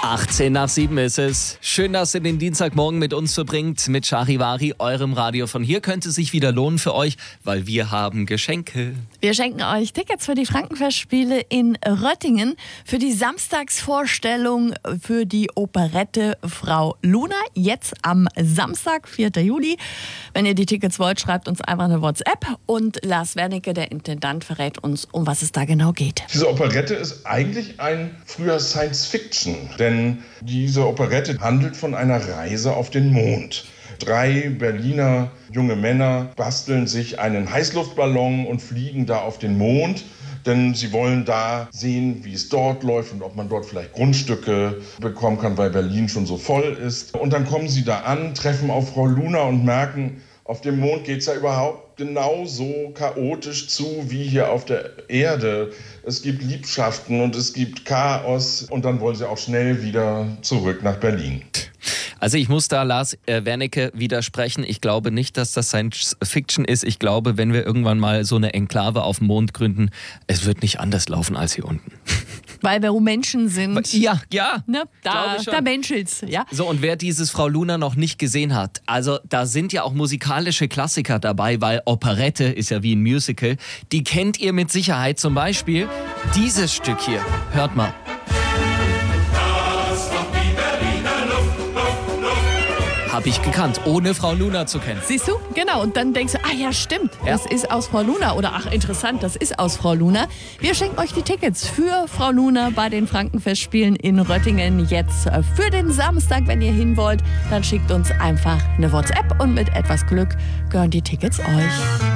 18:07 ist es. Schön, dass ihr den Dienstagmorgen mit uns verbringt, mit Charivari, eurem Radio von hier. Könnte sich wieder lohnen für euch, weil wir haben Geschenke. Wir schenken euch Tickets für die Frankenfestspiele in Röttingen, für die Samstagsvorstellung für die Operette Frau Luna, jetzt am Samstag, 4. Juli. Wenn ihr die Tickets wollt, schreibt uns einfach eine WhatsApp und Lars Wernicke, der Intendant, verrät uns, um was es da genau geht. Diese Operette ist eigentlich ein früher Science-Fiction, denn diese Operette handelt von einer Reise auf den Mond. 3 Berliner junge Männer basteln sich einen Heißluftballon und fliegen da auf den Mond, denn sie wollen da sehen, wie es dort läuft und ob man dort vielleicht Grundstücke bekommen kann, weil Berlin schon so voll ist. Und dann kommen sie da an, treffen auf Frau Luna und merken, auf dem Mond geht es ja überhaupt genauso chaotisch zu wie hier auf der Erde. Es gibt Liebschaften und es gibt Chaos und dann wollen sie auch schnell wieder zurück nach Berlin. Also ich muss da Lars Wernicke widersprechen. Ich glaube nicht, dass das Science Fiction ist. Ich glaube, wenn wir irgendwann mal so eine Enklave auf dem Mond gründen, es wird nicht anders laufen als hier unten. Weil wir Menschen sind. Ja. Ne? Da menschelt's. Ja? So, und wer dieses Frau Luna noch nicht gesehen hat, also da sind ja auch musikalische Klassiker dabei, weil Operette ist ja wie ein Musical. Die kennt ihr mit Sicherheit, zum Beispiel dieses Stück hier. Hört mal. Habe ich gekannt, ohne Frau Luna zu kennen. Siehst du? Genau. Und dann denkst du, ja stimmt, das ist aus Frau Luna. Oder ach interessant, das ist aus Frau Luna. Wir schenken euch die Tickets für Frau Luna bei den Frankenfestspielen in Röttingen jetzt für den Samstag. Wenn ihr hin wollt, dann schickt uns einfach eine WhatsApp und mit etwas Glück gehören die Tickets euch.